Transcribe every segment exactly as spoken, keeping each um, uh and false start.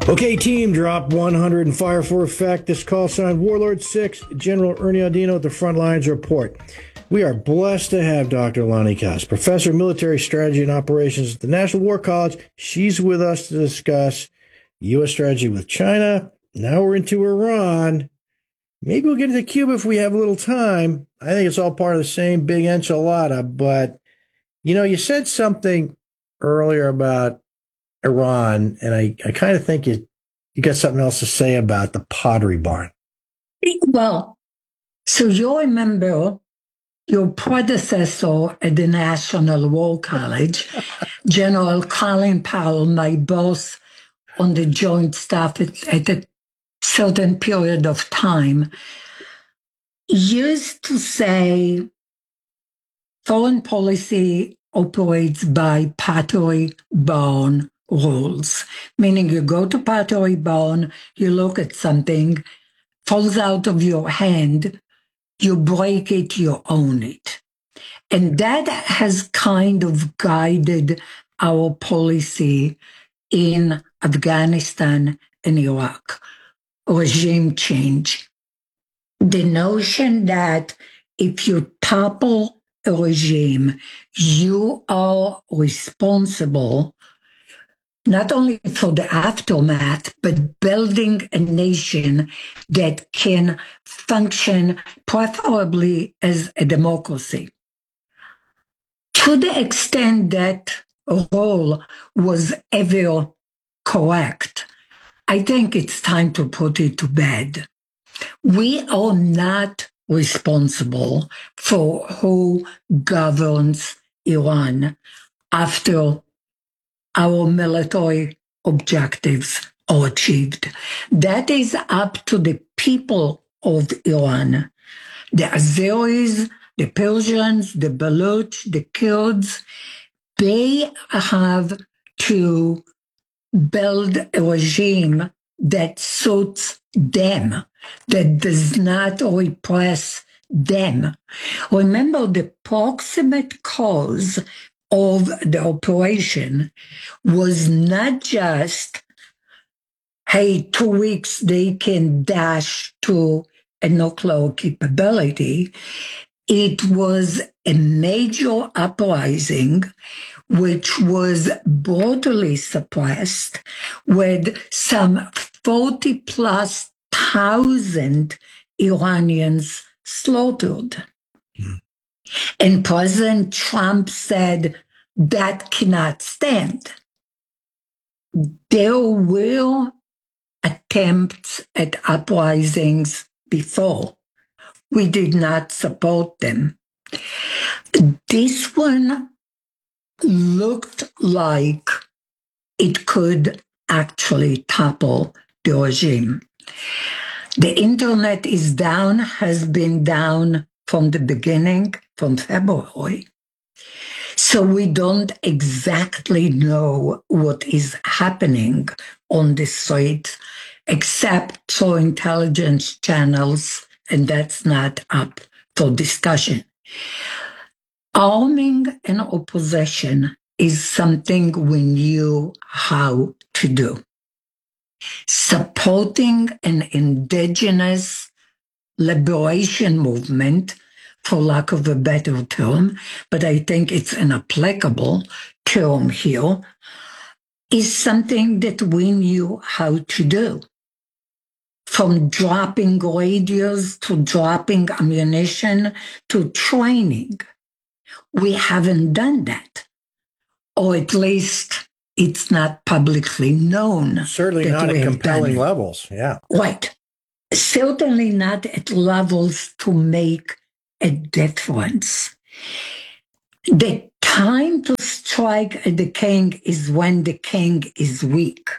Okay, team, drop one hundred and fire for effect. This call sign Warlord six, General Ernie Audino at the front lines report. We are blessed to have Doctor Lonnie Koss, Professor of Military Strategy and Operations at the National War College. She's with us to discuss U S strategy with China. Now we're into Iran. Maybe we'll get into Cuba if we have a little time. I think it's all part of the same big enchilada. But, you know, you said something earlier about Iran, and I, I kind of think you, you got something else to say about the Pottery Barn. Well, so you remember your predecessor at the National War College, General Colin Powell, my boss on the Joint Staff at, at a certain period of time, used to say foreign policy operates by Pottery Barn rules, meaning you go to Pottery Barn, you look at something, falls out of your hand, you break it, you own it. And that has kind of guided our policy in Afghanistan and Iraq. Regime change. The notion that if you topple a regime, you are responsible not only for the aftermath, but building a nation that can function preferably as a democracy. To the extent that role was ever correct, I think it's time to put it to bed. We are not responsible for who governs Iran after our military objectives are achieved. That is up to the people of Iran, the Azeris, the Persians, the Baluch, the Kurds. They have to build a regime that suits them, that does not repress them. Remember, the proximate cause of the operation was not just, hey, two weeks they can dash to a nuclear capability. It was a major uprising which was brutally suppressed with some forty plus thousand Iranians slaughtered. Mm. And President Trump said that cannot stand. There were attempts at uprisings before. We did not support them. This one looked like it could actually topple the regime. The internet is down, has been down from the beginning, from February. So we don't exactly know what is happening on the street, except through intelligence channels, and that's not up for discussion. Arming an opposition is something we knew how to do. Supporting an indigenous liberation movement, for lack of a better term, but I think it's an applicable term here, is something that we knew how to do. From dropping radios to dropping ammunition to training. We haven't done that. Or at least it's not publicly known. Certainly not at compelling levels, yeah. Right. Certainly not at levels to make a difference. The time to strike at the king is when the king is weak.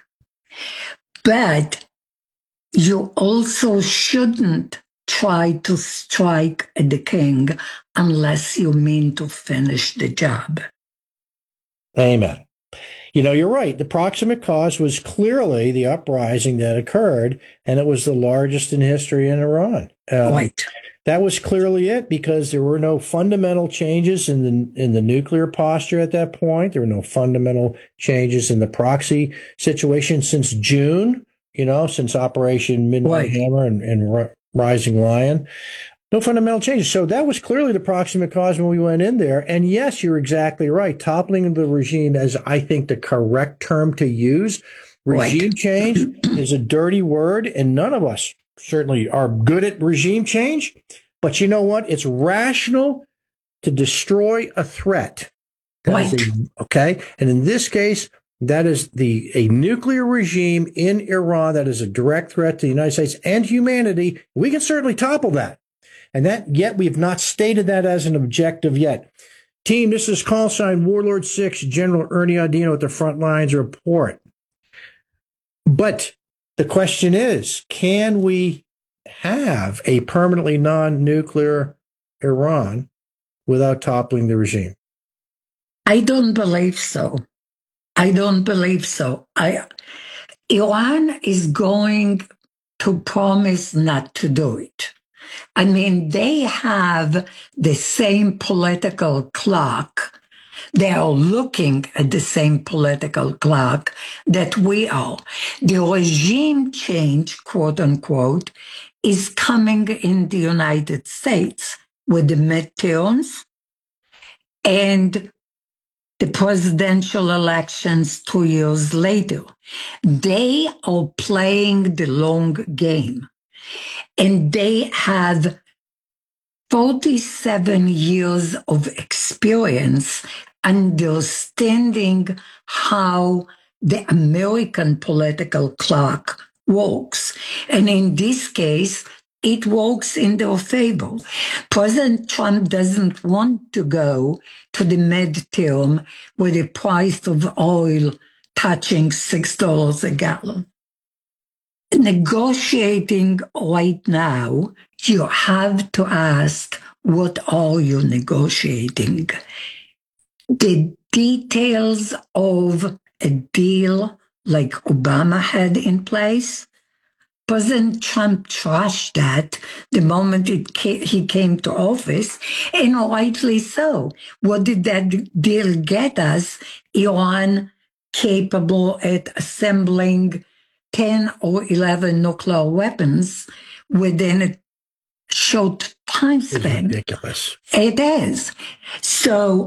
But you also shouldn't try to strike at the king unless you mean to finish the job. Amen. You know, you're right. The proximate cause was clearly the uprising that occurred, and it was the largest in history in Iran. Um, right. that was clearly it, because there were no fundamental changes in the in the nuclear posture at that point. There were no fundamental changes in the proxy situation since June, you know, since Operation Midnight Right. Hammer and, and Rising Lion. No fundamental changes. So that was clearly the proximate cause when we went in there. And yes, you're exactly right. Toppling of the regime is, I think, the correct term to use. Regime Right. change is a dirty word, and none of us certainly are good at regime change. But you know what? It's rational to destroy a threat. That Right. is a, okay. And in this case, that is the a nuclear regime in Iran that is a direct threat to the United States and humanity. We can certainly topple that. And that yet we have not stated that as an objective yet. Team, this is call sign Warlord six, General Ernie Audino at the front lines report. But the question is, can we have a permanently non-nuclear Iran without toppling the regime? I don't believe so. I don't believe so. I, Iran is going to promise not to do it. I mean, they have the same political clock. They are looking at the same political clock that we are. The regime change, quote unquote, is coming in the United States with the midterms and the presidential elections two years later. They are playing the long game. And they have forty-seven years of experience understanding how the American political clock works. And in this case, it works in their favor. President Trump doesn't want to go to the midterm with the price of oil touching six dollars a gallon. Negotiating right now, you have to ask, what are you negotiating? The details of a deal like Obama had in place, President Trump trashed that the moment it came, he came to office, and rightly so. What did that deal get us? Iran capable at assembling ten or eleven nuclear weapons within a short time It's span. ridiculous. It is. So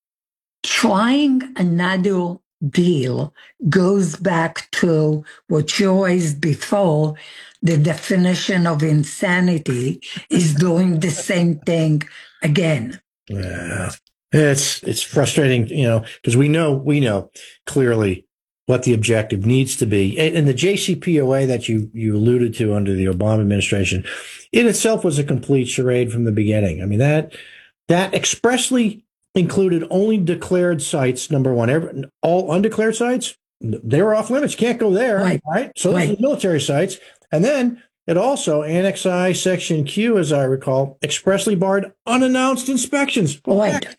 trying another deal goes back to what you raised before. The definition of insanity is doing the same thing again. Yeah. It's it's frustrating, you know, because we know we know clearly what the objective needs to be. And, and the J C P O A that you, you alluded to under the Obama administration in itself was a complete charade from the beginning. I mean, that, that expressly included only declared sites, number one. Every, all undeclared sites, they were off limits. You can't go there, right? Right. So those Right. are military sites. And then it also, Annex I, Section Q, as I recall, expressly barred unannounced inspections. Right.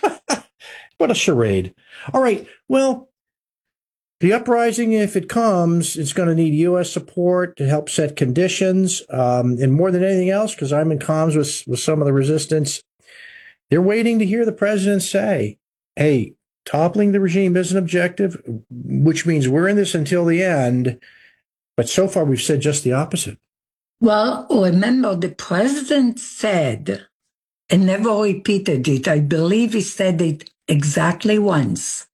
What a charade. All right. Well, the uprising, if it comes, it's going to need U S support to help set conditions. Um, and more than anything else, because I'm in comms with, with some of the resistance, they're waiting to hear the president say, hey, toppling the regime is an objective, which means we're in this until the end. But so far, we've said just the opposite. Well, remember, the president said, and never repeated it, I believe he said it exactly once,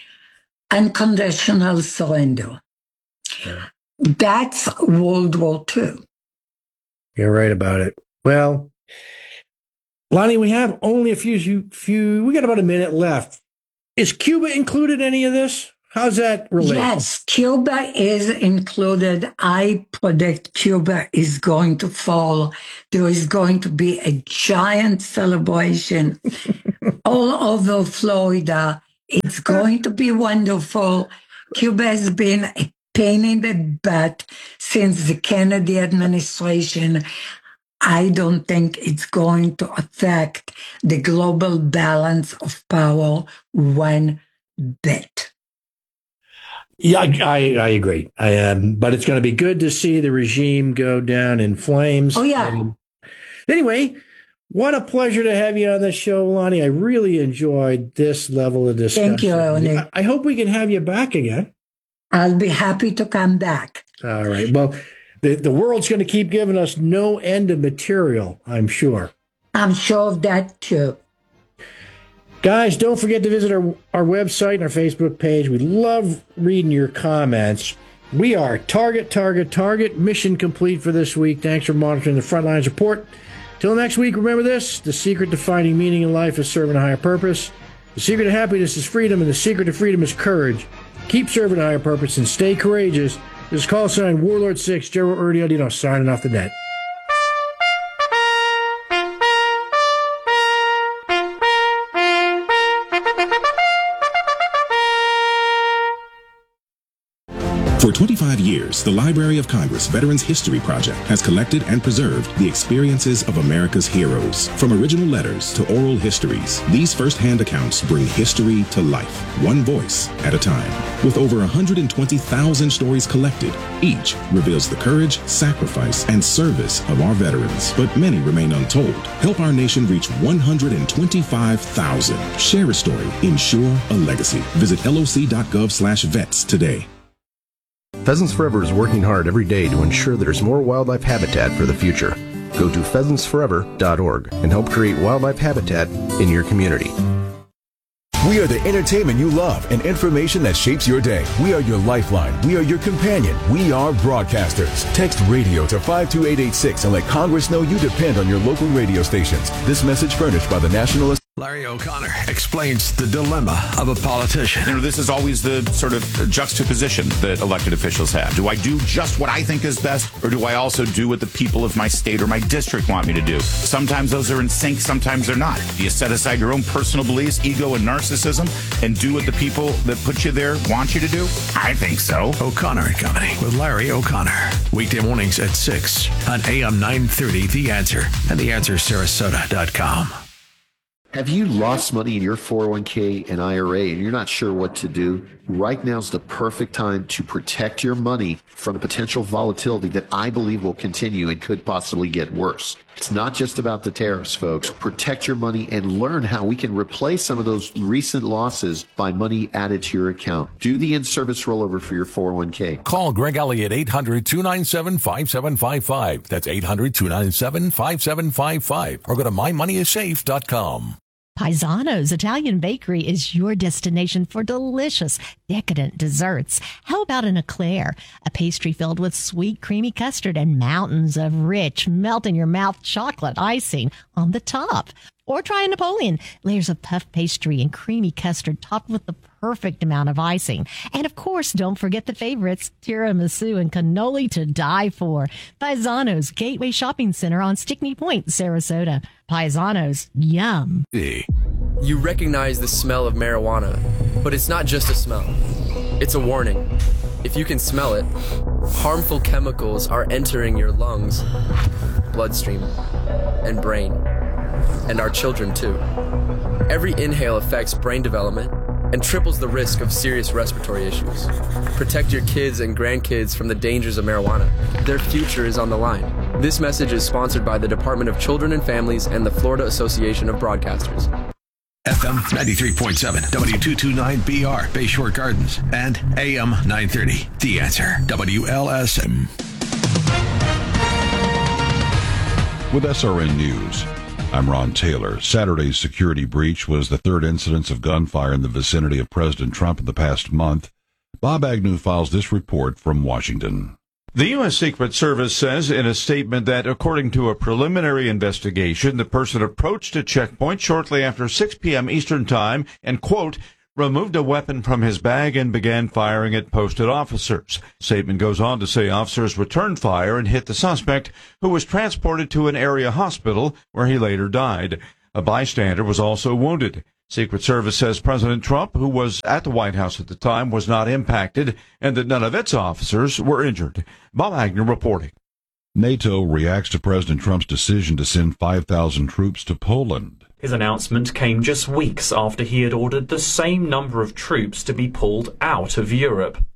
unconditional surrender. Yeah. That's World War Two. You're right about it. Well, Lonnie, we have only a few, few, we got about a minute left. Is Cuba included in any of this? How's that related? Yes, Cuba is included. I predict Cuba is going to fall. There is going to be a giant celebration all over Florida. It's going to be wonderful. Cuba has been a pain in the butt since the Kennedy administration. I don't think it's going to affect the global balance of power one bit. Yeah, I, I, I agree. I, um, but it's going to be good to see the regime go down in flames. Oh, yeah. And Anyway, what a pleasure to have you on the show, Lonnie. I really enjoyed this level of discussion. Thank you, Oni. I hope we can have you back again. I'll be happy to come back. All right. Well, the, the world's going to keep giving us no end of material, I'm sure. I'm sure of that, too. Guys, don't forget to visit our, our website and our Facebook page. We love reading your comments. We are Target, Target, Target. Mission complete for this week. Thanks for monitoring the Frontlines Report. Till next week, remember this: the secret to finding meaning in life is serving a higher purpose. The secret to happiness is freedom, and the secret to freedom is courage. Keep serving a higher purpose and stay courageous. This is call sign Warlord six, General Ernie Audino, signing off the net. For twenty-five years, the Library of Congress Veterans History Project has collected and preserved the experiences of America's heroes. From original letters to oral histories, these first-hand accounts bring history to life, one voice at a time. With over one hundred twenty thousand stories collected, each reveals the courage, sacrifice, and service of our veterans, but many remain untold. Help our nation reach one hundred twenty-five thousand. Share a story. Ensure a legacy. Visit L O C dot gov slash vets today. Pheasants Forever is working hard every day to ensure there's more wildlife habitat for the future. Go to pheasants forever dot org and help create wildlife habitat in your community. We are the entertainment you love and information that shapes your day. We are your lifeline. We are your companion. We are broadcasters. Text radio to five two eight eight six and let Congress know you depend on your local radio stations. This message furnished by the National... Larry O'Connor explains the dilemma of a politician. You know, this is always the sort of juxtaposition that elected officials have. Do I do just what I think is best, or do I also do what the people of my state or my district want me to do? Sometimes those are in sync, sometimes they're not. Do you set aside your own personal beliefs, ego, and narcissism, and do what the people that put you there want you to do? I think so. O'Connor and Company with Larry O'Connor. Weekday mornings at six on A M nine thirty, The Answer, and the answer sarasota dot com. Have you lost money in your four oh one k and I R A and you're not sure what to do? Right now is the perfect time to protect your money from the potential volatility that I believe will continue and could possibly get worse. It's not just about the tariffs, folks. Protect your money and learn how we can replace some of those recent losses by money added to your account. Do the in-service rollover for your four oh one k. Call Greg Elliott, eight hundred, two nine seven, five seven five five. That's eight hundred, two nine seven, five seven five five. Or go to my money is safe dot com. Paisano's Italian Bakery is your destination for delicious, decadent desserts. How about an eclair, a pastry filled with sweet, creamy custard and mountains of rich, melt-in-your-mouth chocolate icing on the top? Or try a Napoleon, layers of puff pastry and creamy custard topped with the perfect amount of icing. And of course, don't forget the favorites, tiramisu and cannoli to die for. Paisano's Gateway Shopping Center on Stickney Point, Sarasota. Paisano's, yum. You recognize the smell of marijuana, but it's not just a smell. It's a warning. If you can smell it, harmful chemicals are entering your lungs, bloodstream, and brain. And our children, too. Every inhale affects brain development and triples the risk of serious respiratory issues. Protect your kids and grandkids from the dangers of marijuana. Their future is on the line. This message is sponsored by the Department of Children and Families and the Florida Association of Broadcasters. F M ninety-three point seven, W two twenty-nine B R, Bayshore Gardens, and A M nine thirty, The Answer, W L S M. With S R N News, I'm Ron Taylor. Saturday's security breach was the third incidence of gunfire in the vicinity of President Trump in the past month. Bob Agnew files this report from Washington. The U S. Secret Service says in a statement that, according to a preliminary investigation, the person approached a checkpoint shortly after six p.m. Eastern Time and, quote, removed a weapon from his bag and began firing at posted officers. Statement goes on to say officers returned fire and hit the suspect, who was transported to an area hospital where he later died. A bystander was also wounded. Secret Service says President Trump, who was at the White House at the time, was not impacted and that none of its officers were injured. Bob Agnew reporting. NATO reacts to President Trump's decision to send five thousand troops to Poland. His announcement came just weeks after he had ordered the same number of troops to be pulled out of Europe.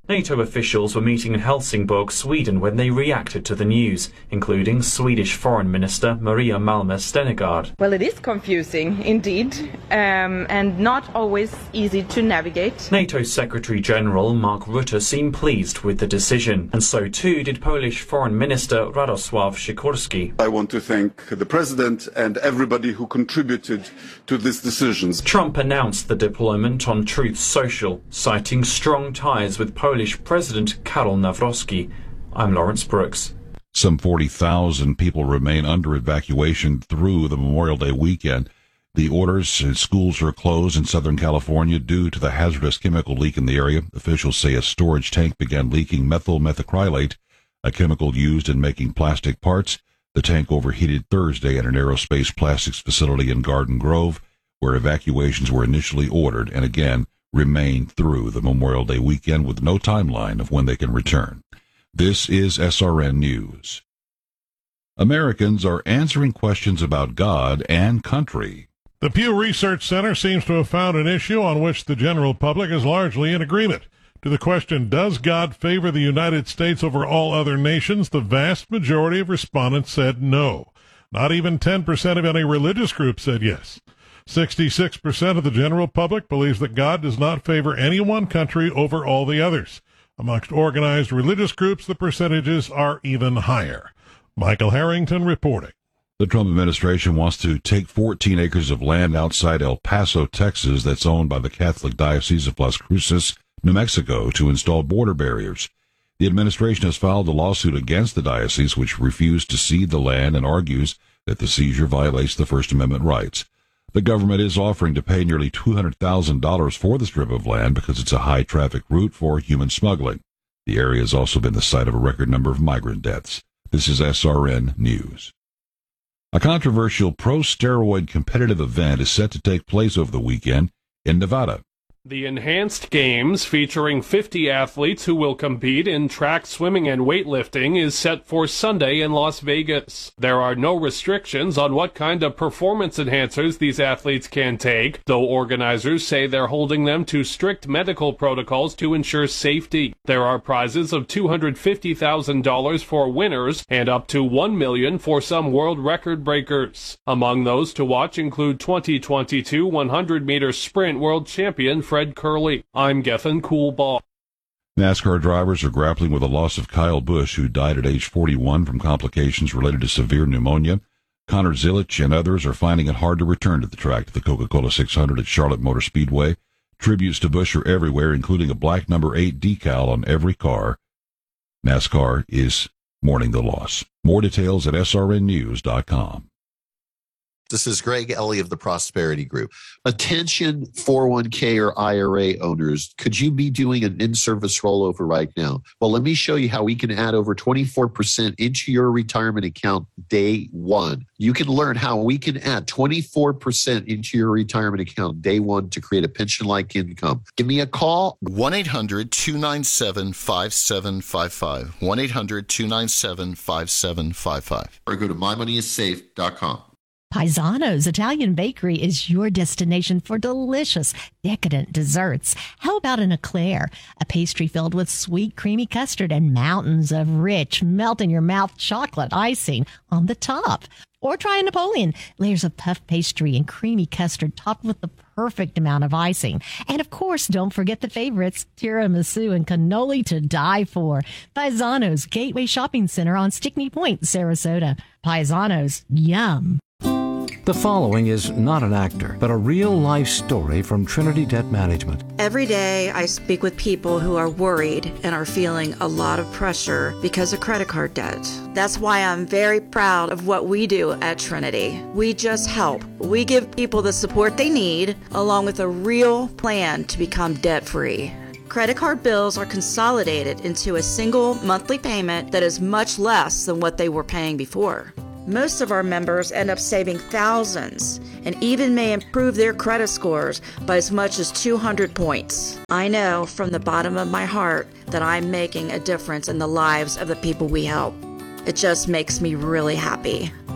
NATO officials were meeting in Helsingborg, Sweden, when they reacted to the news, including Swedish Foreign Minister Maria Malmer Stenergard. Well, it is confusing, indeed, um, and not always easy to navigate. NATO Secretary General Mark Rutte seemed pleased with the decision, and so too did Polish Foreign Minister Radosław Sikorski. I want to thank the President and everybody who contributed to these decisions. Trump announced the deployment on Truth Social, citing strong ties with Polish President Karol Nawrocki. I'm Lawrence Brooks. Some forty thousand people remain under evacuation through the Memorial Day weekend. The orders and schools are closed in Southern California due to the hazardous chemical leak in the area. Officials say a storage tank began leaking methyl methacrylate, a chemical used in making plastic parts. The tank overheated Thursday at an aerospace plastics facility in Garden Grove, where evacuations were initially ordered and again remain through the Memorial Day weekend with no timeline of when they can return. This is S R N News. Americans are answering questions about God and country. The Pew Research Center seems to have found an issue on which the general public is largely in agreement. To the question, does God favor the United States over all other nations, the vast majority of respondents said no. Not even ten percent of any religious group said yes. sixty-six percent of the general public believes that God does not favor any one country over all the others. Amongst organized religious groups, the percentages are even higher. Michael Harrington reporting. The Trump administration wants to take fourteen acres of land outside El Paso, Texas, that's owned by the Catholic Diocese of Las Cruces, New Mexico, to install border barriers. The administration has filed a lawsuit against the diocese, which refused to cede the land and argues that the seizure violates the First Amendment rights. The government is offering to pay nearly two hundred thousand dollars for the strip of land because it's a high-traffic route for human smuggling. The area has also been the site of a record number of migrant deaths. This is S R N News. A controversial pro-steroid competitive event is set to take place over the weekend in Nevada. The Enhanced Games, featuring fifty athletes who will compete in track, swimming, and weightlifting, is set for Sunday in Las Vegas. There are no restrictions on what kind of performance enhancers these athletes can take, though organizers say they're holding them to strict medical protocols to ensure safety. There are prizes of two hundred fifty thousand dollars for winners and up to one million dollars for some world record breakers. Among those to watch include twenty twenty-two one hundred meter sprint world champion Fred Curley. I'm Gethin Coolbaugh. NASCAR drivers are grappling with the loss of Kyle Busch, who died at age forty-one from complications related to severe pneumonia. Connor Zilic and others are finding it hard to return to the track to the Coca-Cola six hundred at Charlotte Motor Speedway. Tributes to Busch are everywhere, including a black number eight decal on every car. NASCAR is mourning the loss. More details at S R N news dot com. This is Greg Ellie of the Prosperity Group. Attention four oh one k or I R A owners, could you be doing an in-service rollover right now? Well, let me show you how we can add over twenty-four percent into your retirement account day one. You can learn how we can add twenty-four percent into your retirement account day one to create a pension-like income. Give me a call. one eight hundred two nine seven five seven five five. one eight hundred two nine seven five seven five five. Or go to my money is safe dot com. Paisano's Italian Bakery is your destination for delicious, decadent desserts. How about an eclair, a pastry filled with sweet, creamy custard and mountains of rich, melt-in-your-mouth chocolate icing on the top? Or try a Napoleon, layers of puff pastry and creamy custard topped with the perfect amount of icing. And of course, don't forget the favorites, tiramisu and cannoli to die for. Paisano's Gateway Shopping Center on Stickney Point, Sarasota. Paisano's, yum. The following is not an actor, but a real-life story from Trinity Debt Management. Every day I speak with people who are worried and are feeling a lot of pressure because of credit card debt. That's why I'm very proud of what we do at Trinity. We just help. We give people the support they need, along with a real plan to become debt-free. Credit card bills are consolidated into a single monthly payment that is much less than what they were paying before. Most of our members end up saving thousands and even may improve their credit scores by as much as two hundred points. I know from the bottom of my heart that I'm making a difference in the lives of the people we help. It just makes me really happy.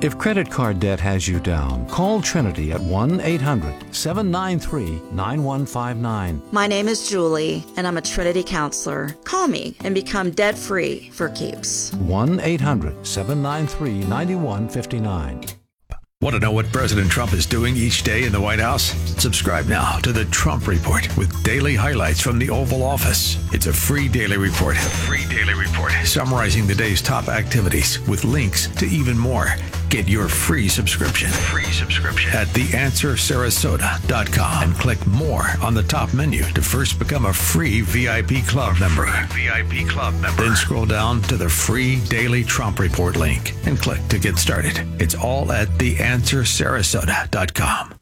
If credit card debt has you down, call Trinity at one eight hundred seven nine three nine one five nine. My name is Julie, and I'm a Trinity counselor. Call me and become debt-free for keeps. one eight hundred seven nine three nine one five nine. Want to know what President Trump is doing each day in the White House? Subscribe now to the Trump Report with daily highlights from the Oval Office. It's a free daily report. A free daily report summarizing the day's top activities with links to even more. Get your free subscription. Free subscription at the answer sarasota dot com and click more on the top menu to first become a free V I P club member. V I P club member. Then scroll down to the free daily Trump Report link and click to get started. It's all at the answer sarasota dot com.